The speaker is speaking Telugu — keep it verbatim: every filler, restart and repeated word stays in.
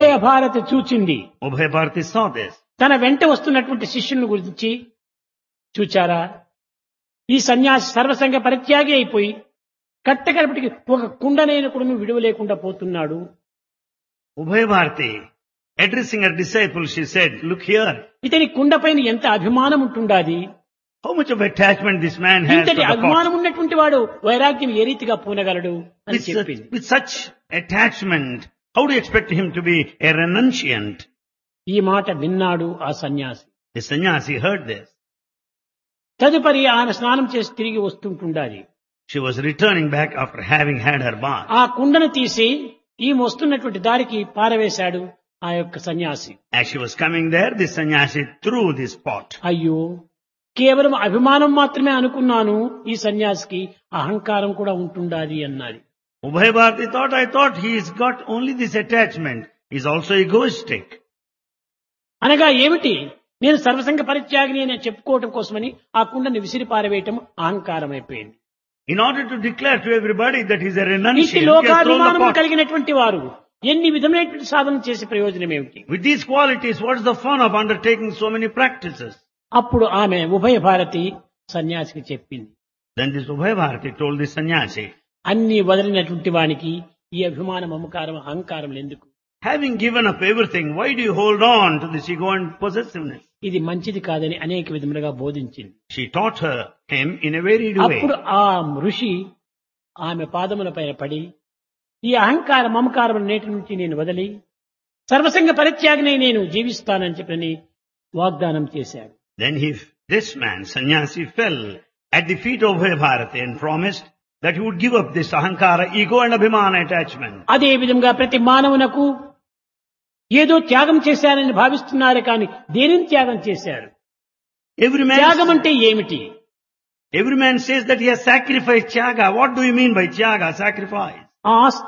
ఉభయ భారతి చూచింది. Ubhaya Bharati saw this. తన వెంట వస్తున్నటువంటి శిష్యులను గురించి చూచారా, ఈ సన్యాసి సర్వసంగ పరిత్యాగి అయిపోయి కట్టకడపటికి ఒక కుండనైన కూడా విడువలేకుండా పోతున్నాడు. Ubhaya Bharati, addressing her disciple, she said, look here, ఇతని కుండపైన ఎంత అభిమానం ఉంటుండాది. how much of attachment this man has to ఇంతటి the pot. అభిమానం ఉన్నటువంటి వాడు వైరాగ్యం ఏ రీతిగా పూనగలడు అని With such, చెప్పింది. with such attachment, how do you expect him to be a renunciant? ఈ మాట విన్నాడు ఆ సన్యాసి. The sannyasi heard this. తదుపరి ఆయన స్నానం చేసి తిరిగి వస్తుంటుండాలి. She was returning back after having had her bath. ఆ కుండను తీసి ఈ వస్తున్నటువంటి దారికి పారవేశాడు ఆ యొక్క సన్యాసి. As she was coming there, the sannyasi threw this pot. అయ్యో, కేవలం అభిమానం మాత్రమే అనుకున్నాను, ఈ సన్యాసికి అహంకారం కూడా ఉంటుండాలి అన్నది. Ubhaya Bharati thought, I thought he's got only this attachment. He's also egoistic. అనగా ఏమిటి, నేను సర్వసంగ పరిత్యాగిని అని చెప్పుకోవటం కోసమని ఆ కుండని విసిరి పారవేయటం అహంకారం అయిపోయింది. In order to declare to everybody that he's a ఇట్టి renunciant, he has thrown the లోకాభిమానం pot. కలిగినటువంటి వారు ఎన్ని విధమైనటువంటి సాధన చేసే ప్రయోజనం ఏమిటి? With these qualities, what is the fun of undertaking so many practices? అప్పుడు ఆమె ఉభయ భారతి సన్యాసికి చెప్పింది, Then this Ubhaya Bharati told the sannyasi, అన్ని వదిలినటువంటి వానికి ఈ అభిమాన మమకారం అహంకారం ఎందుకు? having given up everything, why do you hold on to this ego and possessiveness? ఇది మంచిది కాదని అనేక విధములుగా బోధించింది. She taught her him in a varied way. అప్పుడు ఆ ఋషి ఆమె పాదముల పైన పడి, ఈ అహంకార మమకారం నేటి నుంచి నేను వదిలి సర్వసంగ పరిత్యాగినై నేను జీవిస్తానని చెప్పని వాగ్దానం చేశాడు. Then he, this man, sannyasi, fell at the feet of Ubhaya Bharati and promised that he would give up this ahankara, ego and abhimana attachment. అదే విధంగా ప్రతి మానవునకు ఏదో త్యాగం చేశారని భావిస్తున్నారు, కానీ దేనిని త్యాగం చేశారు? Every త్యాగం man, అంటే ఏమిటి? every man says that he has sacrificed tyaga. What do you mean by tyaga, sacrifice? ఆ